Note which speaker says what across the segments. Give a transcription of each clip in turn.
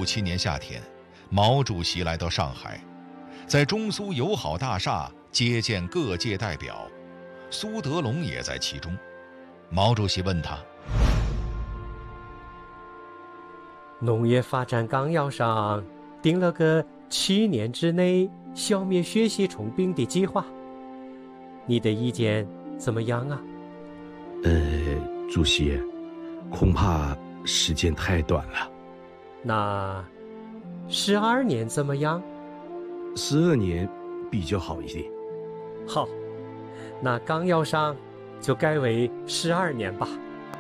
Speaker 1: 1957年夏天，毛主席来到上海，在中苏友好大厦接见各界代表，苏德龙也在其中。毛主席问他：
Speaker 2: 农业发展纲要上定了个7年之内消灭血吸虫病的计划，你的意见怎么样啊？
Speaker 3: 主席，恐怕时间太短了。
Speaker 2: 那12年怎么样
Speaker 3: ？12年比较好一点。
Speaker 2: 好，那纲要上就改为12年吧。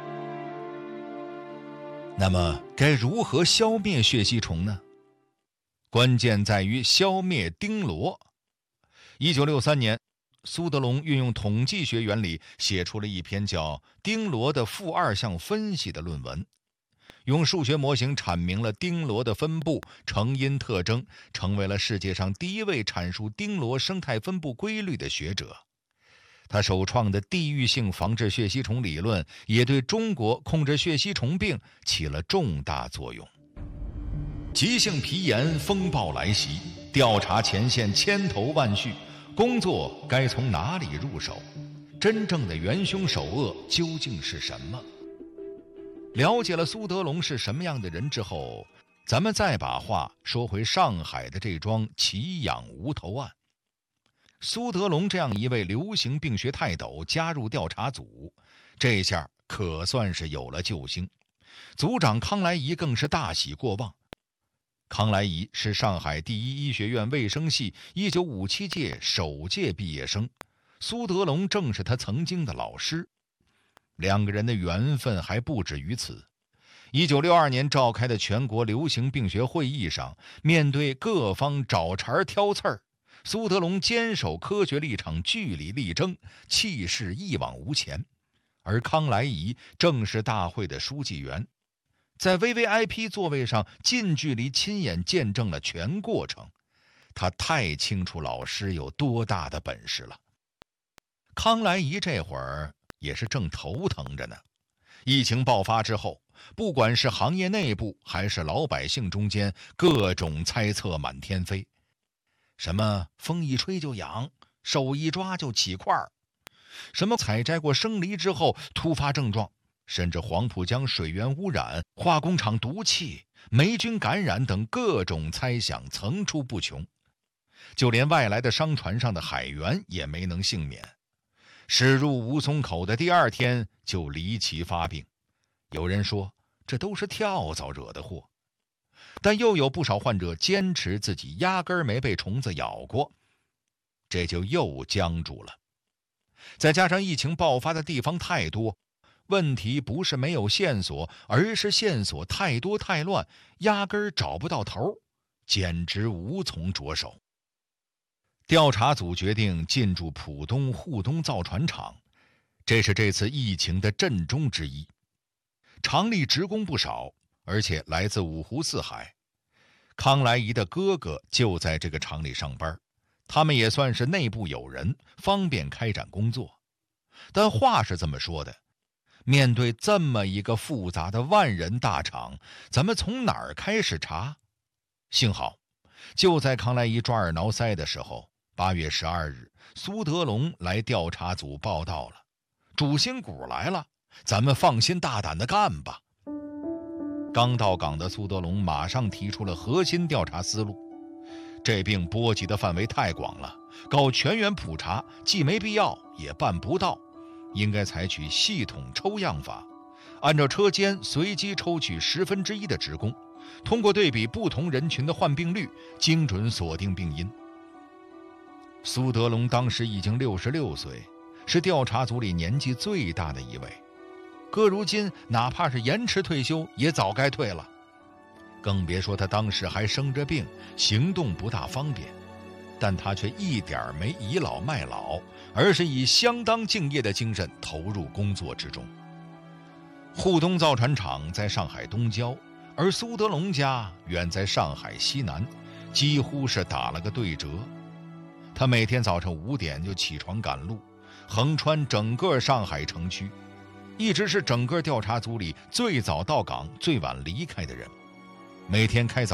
Speaker 1: 那么该如何消灭血吸虫呢？关键在于消灭丁螺。1963年，苏德龙运用统计学原理写出了一篇叫《丁螺的负二项分析》的论文，用数学模型阐明了丁螺的分布、成因特征，成为了世界上第一位阐述丁螺生态分布规律的学者。他首创的地域性防治血吸虫理论也对中国控制血吸虫病起了重大作用。急性皮炎风暴来袭，调查前线千头万绪，工作该从哪里入手？真正的元凶首恶究竟是什么？了解了苏德龙是什么样的人之后，咱们再把话说回上海的这桩奇痒无头案。苏德龙这样一位流行病学泰斗加入调查组，这下可算是有了救星。组长康来仪更是大喜过望。康来仪是上海第一医学院卫生系1957届首届毕业生，苏德龙正是他曾经的老师。两个人的缘分还不止于此。1962年召开的全国流行病学会议上，面对各方找茬挑刺儿，苏德龙坚守科学立场，据理力争，气势一往无前。而康来仪正是大会的书记员，在 VVIP 座位上近距离亲眼见证了全过程，他太清楚老师有多大的本事了。康来仪这会儿也是正头疼着呢。疫情爆发之后，不管是行业内部还是老百姓中间，各种猜测满天飞。什么风一吹就痒，手一抓就起块儿，什么采摘过生梨之后突发症状，甚至黄浦江水源污染、化工厂毒气、霉菌感染等各种猜想层出不穷。就连外来的商船上的海员也没能幸免，驶入吴淞口的第2天就离奇发病。有人说这都是跳蚤惹的祸，但又有不少患者坚持自己压根儿没被虫子咬过，这就又僵住了。再加上疫情爆发的地方太多，问题不是没有线索，而是线索太多太乱，压根儿找不到头，简直无从着手。调查组决定进驻浦东沪东造船厂，这是这次疫情的震中之一。厂里职工不少，而且来自五湖四海。康来仪的哥哥就在这个厂里上班，他们也算是内部有人，方便开展工作。但话是这么说的，面对这么一个复杂的万人大厂，咱们从哪儿开始查？幸好就在康来仪抓耳挠腮的时候，8月12日，苏德龙来调查组报道了，主心骨来了，咱们放心大胆的干吧。刚到岗的苏德龙马上提出了核心调查思路。这病波及的范围太广了，搞全员普查既没必要也办不到，应该采取系统抽样法，按照车间随机抽取1/10的职工，通过对比不同人群的患病率，精准锁定病因。苏德龙当时已经66岁，是调查组里年纪最大的一位，搁如今哪怕是延迟退休也早该退了，更别说他当时还生着病，行动不大方便。但他却一点没倚老卖老，而是以相当敬业的精神投入工作之中。沪东造船厂在上海东郊，而苏德龙家远在上海西南，几乎是打了个对折。他每天早上5点就起床赶路，横穿整个上海城区，一直是整个调查组里最早到岗、最晚离开的人。每天开早